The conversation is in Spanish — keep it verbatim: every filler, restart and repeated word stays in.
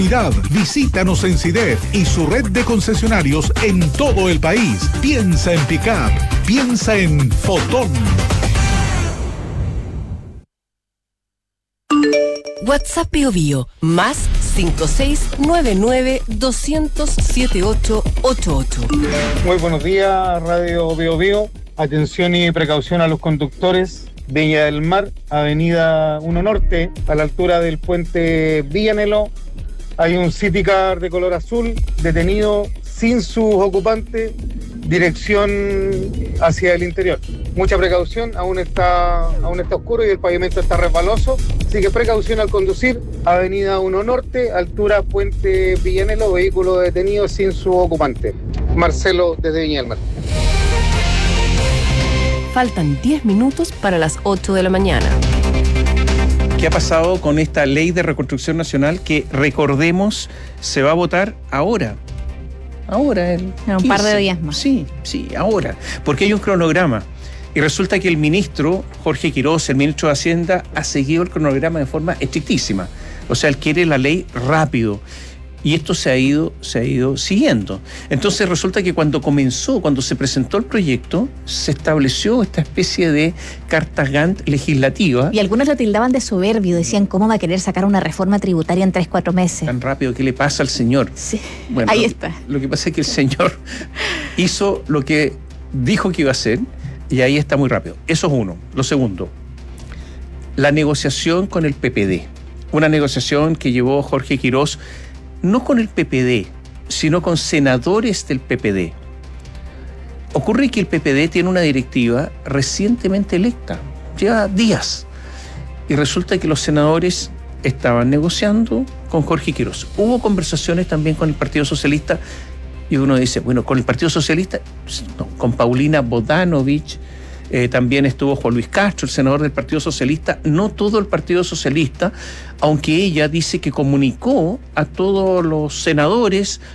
Visítanos en Sidef y su red de concesionarios en todo el país. Piensa en Pickup, piensa en Fotón. WhatsApp Bio Bio, más cinco seis nueve nueve dos cero cero siete ocho ocho ocho. Muy buenos días, Radio Bio Bio. Atención y precaución a los conductores. Viña del Mar, Avenida uno Norte, a la altura del puente Villanelo. Hay un City Car de color azul detenido sin sus ocupantes, dirección hacia el interior. Mucha precaución, aún está, aún está oscuro y el pavimento está resbaloso, así que precaución al conducir. Avenida uno Norte, altura puente Villanelo, vehículo detenido sin su ocupante. Marcelo desde Viña del Mar. Faltan diez minutos para las ocho de la mañana. ¿Qué ha pasado con esta ley de reconstrucción nacional que, recordemos, se va a votar ahora? Ahora, el en un par de días más. Sí, sí, ahora. Porque hay un cronograma. Y resulta que el ministro, Jorge Quirós, el ministro de Hacienda, ha seguido el cronograma de forma estrictísima. O sea, él quiere la ley rápido. Y esto se ha ido, se ha ido siguiendo. Entonces resulta que cuando comenzó, cuando se presentó el proyecto, se estableció esta especie de carta Gantt legislativa. Y algunos lo tildaban de soberbio, decían cómo va a querer sacar una reforma tributaria en tres, cuatro meses. Tan rápido, ¿qué le pasa al señor? Sí, bueno, ahí lo, está. Lo que pasa es que el señor hizo lo que dijo que iba a hacer y ahí está muy rápido. Eso es uno. Lo segundo, la negociación con el P P D. Una negociación que llevó Jorge Quirós no con el P P D, sino con senadores del P P D. Ocurre que el P P D tiene una directiva recientemente electa, lleva días, y resulta que los senadores estaban negociando con Jorge Quirós. Hubo conversaciones también con el Partido Socialista, y uno dice, bueno, con el Partido Socialista, no, con Paulina Bodanovich, Eh, también estuvo Juan Luis Castro, el senador del Partido Socialista, no todo el Partido Socialista, aunque ella dice que comunicó a todos los senadores